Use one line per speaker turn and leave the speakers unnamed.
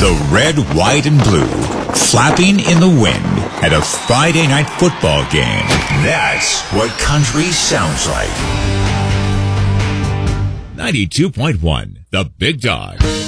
The red, white, and blue, flapping in the wind at a Friday night football game. That's what country sounds like. 92.1, The Big Dog.